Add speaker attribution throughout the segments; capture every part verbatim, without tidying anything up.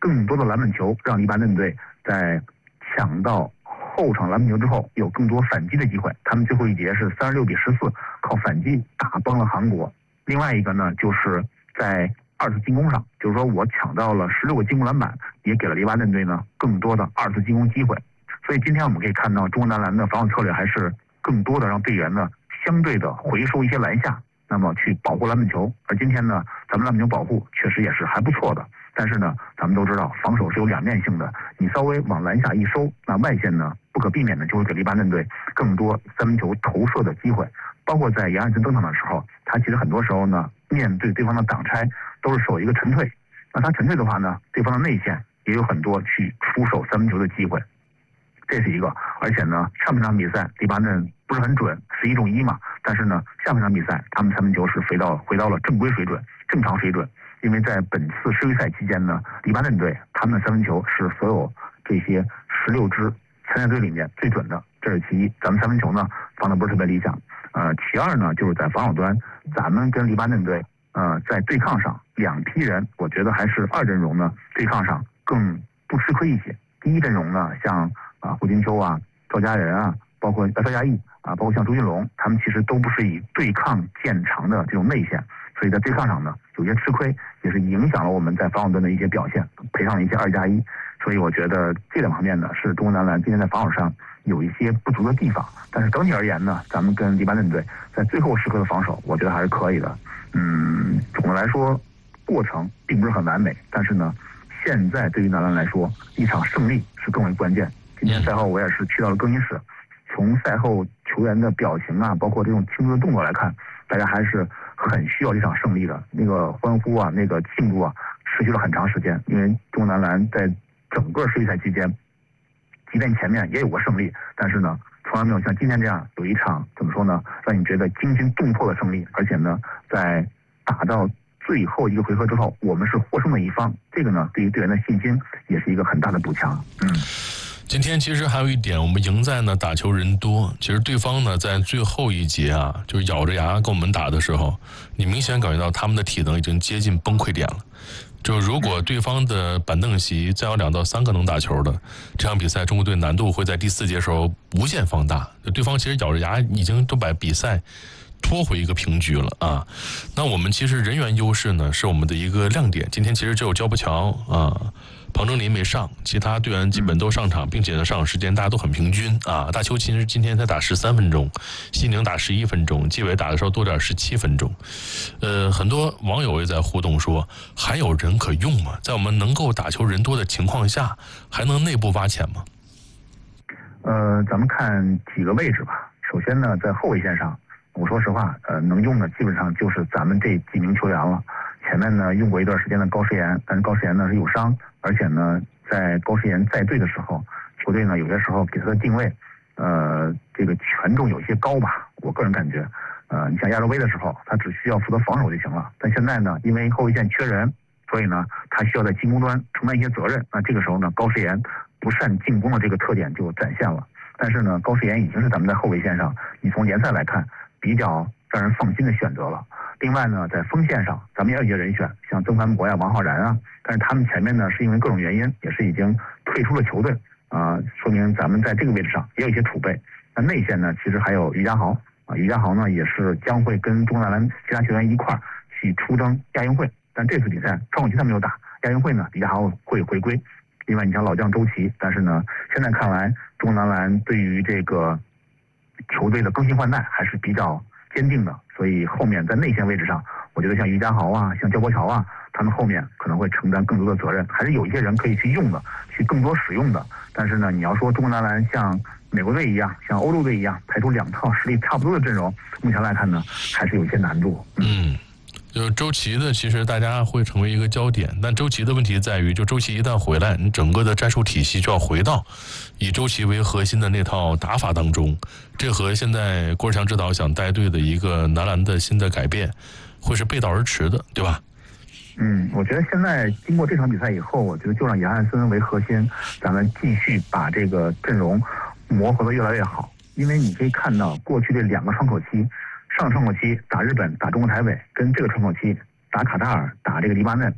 Speaker 1: 更多的篮板球，让黎巴嫩队在抢到后场篮板球之后有更多反击的机会。他们最后一节是三十六比十四靠反击打崩了韩国。另外一个呢，就是在二次进攻上，就是说我抢到了十六个进攻篮板，也给了黎巴嫩队呢更多的二次进攻机会。所以今天我们可以看到，中国男篮的防守策略还是更多的让队员呢相对的回收一些篮下，那么去保护篮板球。而今天呢，咱们篮板球保护确实也是还不错的。但是呢，咱们都知道防守是有两面性的，你稍微往篮下一收，那外线呢不可避免的就会给黎巴嫩队更多三分球投射的机会。包括在杨汉森登场的时候，他其实很多时候呢面对对方的挡拆都是守一个沉退，那他沉退的话呢，对方的内线也有很多去出手三分球的机会，这是一个。而且呢，上半场比赛黎巴嫩不是很准，十一中一嘛，但是呢，下半场比赛他们三分球是回到回到了正规水准、正常水准。因为在本次世预赛期间呢，黎巴嫩队他们的三分球是所有这些十六支参赛队里面最准的，这是其一。咱们三分球呢防的不是特别理想。呃，其二呢，就是在防守端，咱们跟黎巴嫩队呃在对抗上两批人，我觉得还是二阵容呢对抗上更不吃亏一些。第一阵容呢，像啊胡金秋啊、赵家人啊，包括赵家毅啊，包括像周俊龙，他们其实都不是以对抗见长的这种内线，所以在对抗上呢有些吃亏，也是影响了我们在防守端的一些表现，赔上了一些二加一。所以我觉得这两方面呢是中国男篮今天在防守上有一些不足的地方。但是整体而言呢，咱们跟黎巴嫩队在最后时刻的防守，我觉得还是可以的。嗯，总的来说，过程并不是很完美，但是呢，现在对于男篮来说，一场胜利是更为关键。今天赛后我也是去到了更衣室，从赛后球员的表情啊，包括这种庆祝的动作来看，大家还是很需要这场胜利的。那个欢呼啊，那个庆祝啊，持续了很长时间。因为中国男篮在整个世预赛期间，即便前面也有过胜利，但是呢，从来没有像今天这样有一场怎么说呢，让你觉得惊心动魄的胜利。而且呢，在打到最后一个回合之后，我们是获胜的一方，这个呢，对于队员的信心也是一个很大的补强。嗯。
Speaker 2: 今天其实还有一点，我们赢在呢打球人多。其实对方呢在最后一节啊，就是咬着牙跟我们打的时候，你明显感觉到他们的体能已经接近崩溃点了。就如果对方的板凳席再有两到三个能打球的，这场比赛中国队难度会在第四节时候无限放大。对方其实咬着牙已经都把比赛拖回一个平局了啊。那我们其实人员优势呢是我们的一个亮点。今天其实只有焦博乔啊、庞正林没上，其他队员基本都上场，并且呢上场时间大家都很平均啊。大邱其实今天才打十三分钟，西宁打十一分钟，季伟打的时候多点十七分钟。呃，很多网友也在互动说，还有人可用吗？在我们能够打球人多的情况下，还能内部挖潜吗？
Speaker 1: 呃，咱们看几个位置吧。首先呢，在后卫线上，我说实话，呃，能用的基本上就是咱们这几名球员了。前面呢用过一段时间的高诗岩，但是高诗岩呢是有伤，而且呢在高诗岩在队的时候，球队呢有些时候给他的定位，呃，这个权重有些高吧，我个人感觉，呃，你像亚洲杯的时候，他只需要负责防守就行了，但现在呢，因为后卫线缺人，所以呢他需要在进攻端承担一些责任，那这个时候呢，高诗岩不善进攻的这个特点就展现了。但是呢，高诗岩已经是咱们在后卫线上，你从联赛来看比较让人放心的选择了。另外呢，在锋线上，咱们也有一些人选，像曾凡博呀、王浩然啊，但是他们前面呢是因为各种原因，也是已经退出了球队啊、呃，说明咱们在这个位置上也有一些储备。那内线呢，其实还有于家豪啊，于家豪呢也是将会跟中国男篮其他球员一块儿去出征亚运会，但这次比赛窗口期他没有打，亚运会呢，于家豪会回归。另外，你像老将周琦，但是呢，现在看来，中国男篮对于这个球队的更新换代还是比较坚定的，所以后面在内线位置上，我觉得像于家豪啊、像焦博乔啊，他们后面可能会承担更多的责任，还是有一些人可以去用的，去更多使用的。但是呢，你要说中国男篮像美国队一样，像欧洲队一样排出两套实力差不多的阵容，目前来看呢，还是有一些难度。
Speaker 2: 嗯。就是周琦的，其实大家会成为一个焦点，但周琦的问题在于，就周琦一旦回来，你整个的战术体系就要回到以周琦为核心的那套打法当中，这和现在郭士强指导想带队的一个男篮的新的改变，会是背道而驰的，对吧？
Speaker 1: 嗯，我觉得现在经过这场比赛以后，我觉得就让杨汉森为核心，咱们继续把这个阵容磨合得越来越好，因为你可以看到过去这两个窗口期。上窗口期打日本、打中国台北，跟这个窗口期打卡塔尔、打这个黎巴嫩，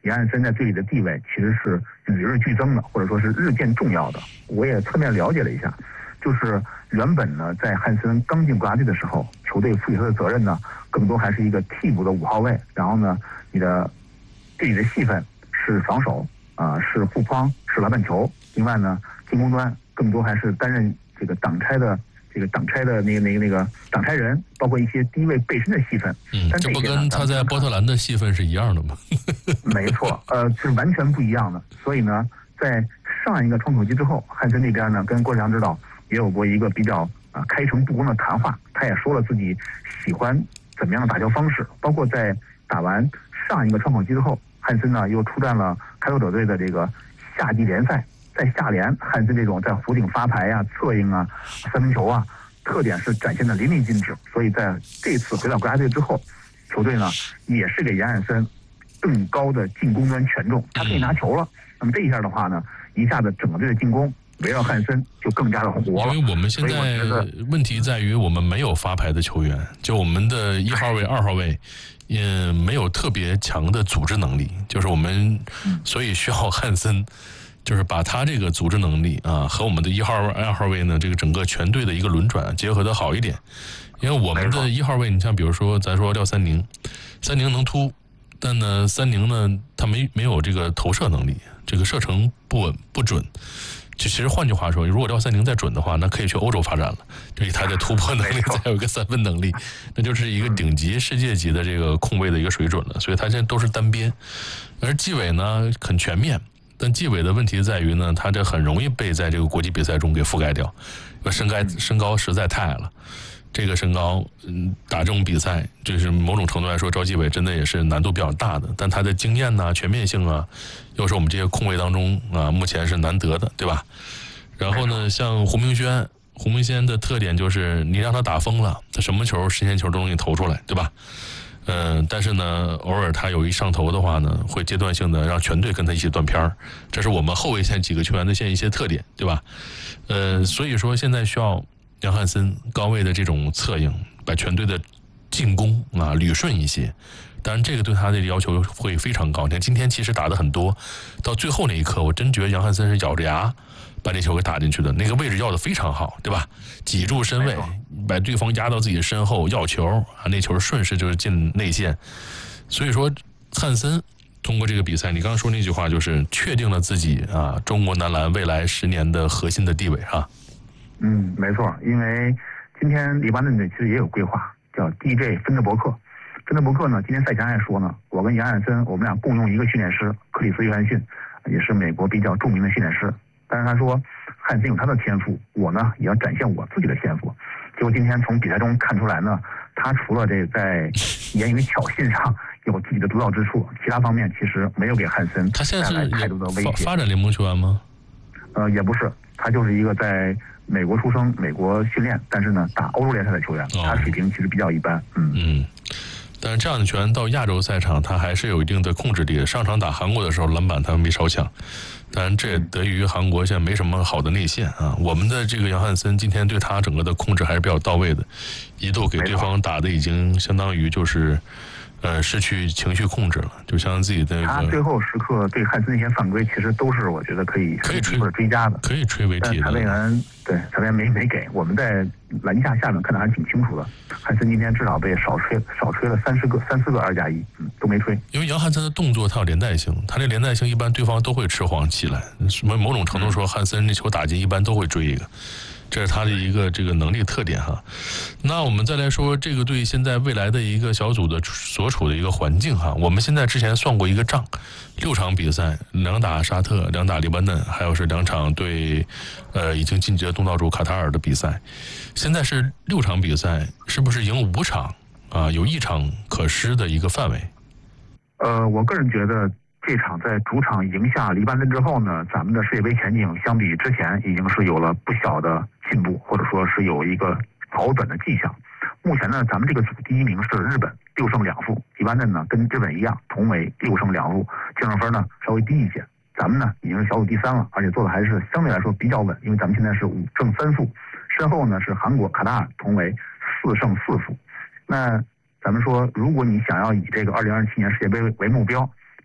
Speaker 1: 杨汉森在队里的地位其实是与日俱增的，或者说是日渐重要的。我也侧面了解了一下，就是原本呢，在汉森刚进国家队的时候，球队赋予他的责任呢，更多还是一个替补的五号位。然后呢，你的队里的戏份是防守啊、呃，是护框，是篮板球。另外呢，进攻端更多还是担任这个挡拆的。这个挡拆的那个、那个、那个挡拆人，包括一些低位背身的戏份。
Speaker 2: 嗯，这不跟他在波特兰的戏份是一样的吗？
Speaker 1: 没错，呃，是完全不一样的。所以呢，在上一个窗口期之后，汉森那边呢跟郭志强指导也有过一个比较啊、呃、开诚布公的谈话。他也说了自己喜欢怎么样的打球方式，包括在打完上一个窗口期之后，汉森呢又出战了开拓者队的这个夏季联赛。在夏联，汉森这种在弧顶发牌啊、策应啊、三分球啊，特点是展现的淋漓尽致。所以在这次回到国家队之后，球队呢也是给杨汉森更高的进攻端权重，他可以拿球了。那么这一下的话呢，一下子整个队的进攻围绕汉森就更加的活了。
Speaker 2: 因为我们现在问题在于我们没有发牌的球员，就我们的一号位、二号位。也没有特别强的组织能力，就是我们所以需要汉森。就是把他这个组织能力啊和我们的一号位、二号位呢，这个整个全队的一个轮转结合的好一点。因为我们的一号位，你像比如说咱说廖三宁，三宁能突，但呢三宁呢他没没有这个投射能力，这个射程不稳不准。就其实换句话说，如果廖三宁再准的话，那可以去欧洲发展了，就是他的突破能力再有一个三分能力，那就是一个顶级世界级的这个控卫的一个水准了。所以他现在都是单边，而季伟呢很全面。但季伟的问题在于呢，他这很容易被在这个国际比赛中给覆盖掉，身高身高实在太矮了。这个身高，嗯，打这种比赛，就是某种程度来说，赵季伟真的也是难度比较大的。但他的经验呐、全面性啊，又是我们这些控卫当中啊，目前是难得的，对吧？然后呢，像胡明轩，胡明轩的特点就是你让他打疯了，他什么球、实线球都能给你投出来，对吧？嗯、呃，但是呢，偶尔他有一上头的话呢，会阶段性的让全队跟他一起断片儿，这是我们后卫线几个球员的现一些特点，对吧？呃，所以说现在需要杨汉森高位的这种策应，把全队的进攻啊捋顺一些。当然，这个对他的要求会非常高。你看今天其实打的很多，到最后那一刻，我真觉得杨汉森是咬着牙把这球给打进去的，那个位置要的非常好，对吧？挤住身位，把对方压到自己身后要球啊，那球顺势就是进内线。所以说，汉森通过这个比赛，你刚刚说那句话就是确定了自己啊中国男篮未来十年的核心的地位哈。
Speaker 1: 嗯，没错，因为今天黎巴嫩队其实也有规划，叫 D J 芬德伯克。芬德伯克呢，今天赛前还说呢，我跟杨汉森我们俩共用一个训练师，克里斯约翰逊，也是美国比较著名的训练师。但是他说，汉森有他的天赋，我呢也要展现我自己的天赋。结果今天从比赛中看出来呢，他除了这在言语挑衅上有自己的独到之处，其他方面其实没有给汉森带来太多的威胁。
Speaker 2: 他现在是发展联盟球员吗？
Speaker 1: 呃，也不是，他就是一个在美国出生、美国训练，但是呢打欧洲联赛的球员，
Speaker 2: 哦、
Speaker 1: 他水平其实比较一般。嗯
Speaker 2: 嗯。但是这样的球员到亚洲赛场，他还是有一定的控制力的。上场打韩国的时候，篮板他没烧抢，当然这也得益于韩国现在没什么好的内线啊。我们的这个杨汉森今天对他整个的控制还是比较到位的，一度给对方打的已经相当于就是呃失去情绪控制了，就像自己的、那
Speaker 1: 个。他最后时刻对汉森那些犯规，其实都是我觉得可以
Speaker 2: 可以吹
Speaker 1: 或者追加的，
Speaker 2: 可以吹为题的。
Speaker 1: 裁判员对裁判员没没给，我们在篮下下面看得还挺清楚的。汉森今天至少被少吹少吹了三十个三四个二加一，嗯，都没吹。
Speaker 2: 因为杨汉森的动作他有连带性，他这连带性一般对方都会迟缓起来。什么某种程度说，汉森这球打进一般都会追一个。这是他的一个这个能力特点哈。那我们再来说这个队现在未来的一个小组的所处的一个环境哈。我们现在之前算过一个账，六场比赛，两打沙特，两打黎巴嫩，还有是两场对呃已经晋级的东道主卡塔尔的比赛。现在是六场比赛，是不是赢五场啊？有一场可失的一个范围？
Speaker 1: 呃，我个人觉得。这场在主场赢下黎巴嫩之后呢，咱们的世界杯前景相比之前已经是有了不小的进步，或者说是有一个好转的迹象。目前呢，咱们这个组第一名是日本，六胜两负；黎巴嫩呢跟日本一样，同为六胜两负，净胜分呢稍微低一些。咱们呢已经是小组第三了，而且做的还是相对来说比较稳，因为咱们现在是五胜三负，身后呢是韩国、卡塔尔，同为四胜四负。那咱们说，如果你想要以这个二零二七年世界杯为目标，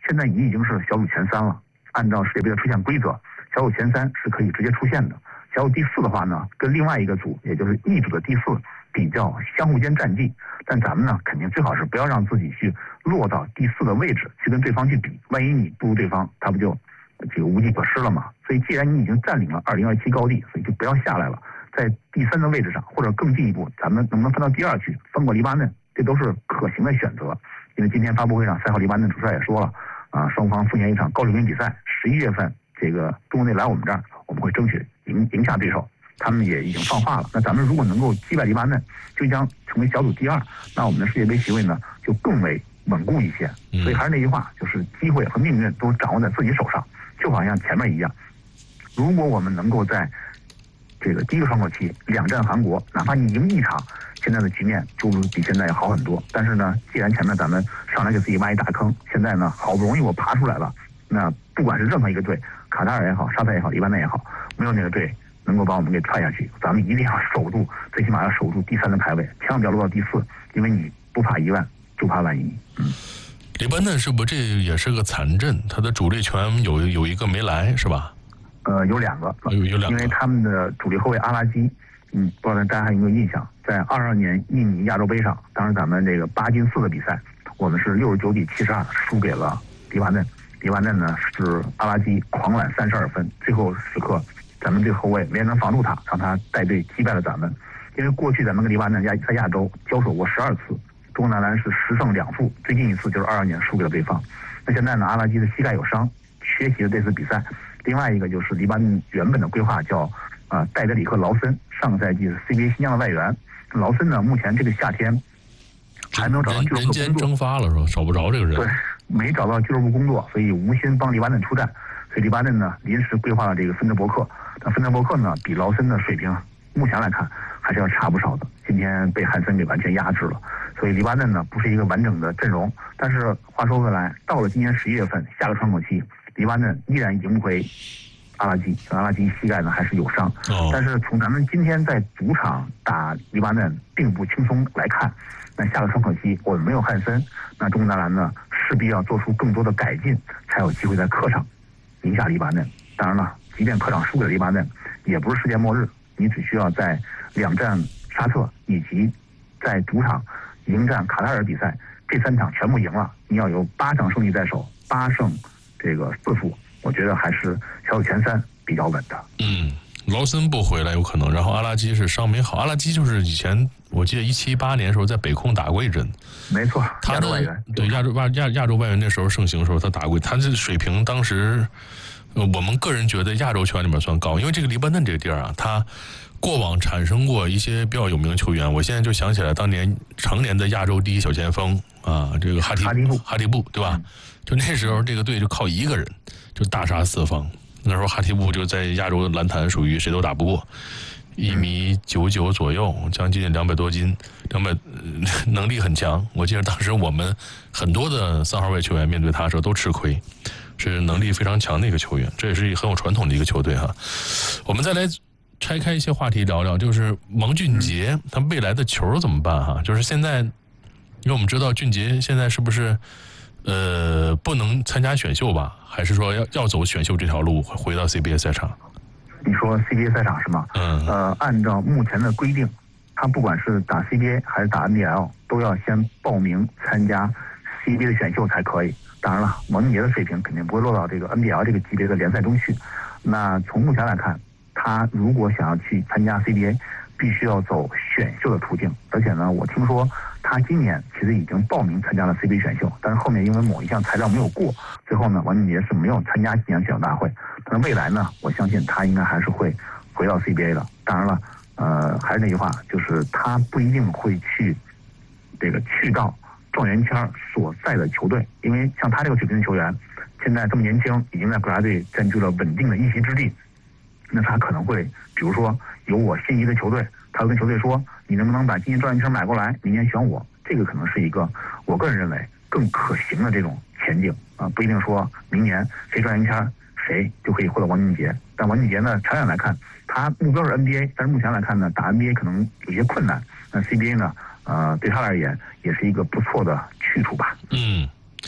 Speaker 1: 现在你已经是小组前三了，按照世界杯的出线规则，小组前三是可以直接出线的。小组第四的话呢，跟另外一个组，也就是 E 组的第四比较相互间占尽，但咱们呢肯定最好是不要让自己去落到第四的位置去跟对方去比，万一你不如对方，他不就这个无计可施了嘛？所以既然你已经占领了二零二七高地，所以就不要下来了，在第三的位置上，或者更进一步，咱们能不能翻到第二去，翻过黎巴嫩，这都是可行的选择。因为今天发布会上，赛后黎巴嫩主帅也说了，啊，双方赴前一场高水平比赛，十一月份这个中国队来我们这儿，我们会争取赢赢下对手。他们也已经放话了，那咱们如果能够击败黎巴嫩，就将成为小组第二，那我们的世界杯席位呢就更为稳固一些。所以还是那句话，就是机会和命运都掌握在自己手上，就好像前面一样，如果我们能够在这个第一个窗口期两战韩国，哪怕你赢一场，现在的局面就比现在要好很多。但是呢，既然前面咱们上来给自己挖一大坑，现在呢好不容易我爬出来了，那不管是任何一个队，卡塔尔也好，沙特也好，黎巴嫩也好，没有哪个队能够把我们给踹下去，咱们一定要守住，最起码要守住第三的排位，千万不要落到第四，因为你不怕一万，就怕万一。嗯，
Speaker 2: 黎巴嫩是不是这也是个残阵？他的主力球员有有一个没来是吧？
Speaker 1: 呃，有两个，
Speaker 2: 有有两个，
Speaker 1: 因为他们的主力后卫阿拉基，嗯，不知道大家还有没有印象，在二二年印尼亚洲杯上，当时咱们这个八进四的比赛，我们是六十九比七十二输给了黎巴嫩。黎巴嫩呢是阿拉基狂揽三十二分，最后时刻咱们这个后卫没能防住他，让他带队击败了咱们。因为过去咱们跟黎巴嫩亚在亚洲交手过十二次，中国男篮是十胜两负，最近一次就是二二年输给了对方。那现在呢，阿拉基的膝盖有伤，缺席了这次比赛。另外一个就是黎巴嫩原本的规划叫啊、呃、戴德里克劳森，上个赛季是 C B A 新疆的外援。劳森呢，目前这个夏天还没有找到俱乐部工作，
Speaker 2: 人间蒸发了是吧？找不着这个人。
Speaker 1: 对，没找到俱乐部工作，所以无心帮黎巴嫩出战。所以黎巴嫩呢临时规划了这个芬德伯克，但芬德伯克呢比劳森的水平目前来看还是要差不少的。今天被汉森给完全压制了，所以黎巴嫩呢不是一个完整的阵容。但是话说回来，到了今年十一月份下个窗口期，黎巴嫩依然赢不回阿拉基，阿拉基膝盖呢还是有伤。
Speaker 2: 哦、
Speaker 1: 但是从咱们今天在主场打黎巴嫩并不轻松来看，那下个窗口期我们没有汉森，那中国男篮呢势必要做出更多的改进，才有机会在客场赢下黎巴嫩。当然了，即便客场输给黎巴嫩，也不是世界末日，你只需要在两战沙特以及在主场迎战卡塔尔比赛这三场全部赢了，你要有八场胜利在手，八胜这个四负，我觉得还是小组前三比较稳的。
Speaker 2: 嗯，劳森不回来有可能，然后阿拉基是伤没好，阿拉基就是以前我记得一七一八年的时候在北控打过一阵，
Speaker 1: 没错，
Speaker 2: 他的
Speaker 1: 亚洲外援，
Speaker 2: 对亚洲亚亚亚洲外援那时候盛行的时候他打过，他这水平当时，呃，我们个人觉得亚洲球员里面算高，因为这个黎巴嫩这个地儿啊，他过往产生过一些比较有名的球员，我现在就想起来当年常年的亚洲第一小前锋啊，这个哈提
Speaker 1: 哈迪布
Speaker 2: 哈迪布对吧？嗯，就那时候这个队就靠一个人就大杀四方，那时候哈提布就在亚洲篮坛属于谁都打不过，一米九九左右，将近两百多斤，两百、呃、能力很强。我记得当时我们很多的三号位球员面对他的时候都吃亏，是能力非常强的一个球员，这也是很有传统的一个球队哈。我们再来拆开一些话题聊聊，就是王俊杰他未来的球怎么办哈？就是现在，因为我们知道俊杰现在是不是呃不能参加选秀吧？还是说要要走选秀这条路回到 C B A 赛场？
Speaker 1: 你说 C B A 赛场是吗？
Speaker 2: 嗯。
Speaker 1: 呃，按照目前的规定，他不管是打 C B A 还是打 N B L， 都要先报名参加 C B A 的选秀才可以。当然了，王俊杰的水平肯定不会落到这个 N B L 这个级别的联赛中去。那从目前来看，他如果想要去参加 C B A， 必须要走选秀的途径。而且呢，我听说他今年其实已经报名参加了 C B A 选秀，但是后面因为某一项材料没有过，最后呢，王俊杰是没有参加今年选秀大会。但是未来呢，我相信他应该还是会回到 C B A 的。当然了，呃，还是那句话，就是他不一定会去这个去到状元签所在的球队，因为像他这个水平的球员，现在这么年轻，已经在国家队占据了稳定的一席之地。那他可能会，比如说有我心仪的球队，他会跟球队说，你能不能把今年状元签买过来，明年选我？这个可能是一个我个人认为更可行的这种前景啊，不一定说明年谁状元签谁就可以获得王俊杰。但王俊杰呢，长远来看，他目标是 N B A， 但是目前来看呢，打 N B A 可能有些困难。那 C B A 呢，呃，对他而言也是一个不错的去处吧。
Speaker 2: 嗯。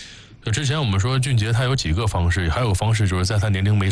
Speaker 2: 之前我们说俊杰他有几个方式，还有个方式就是在他年龄没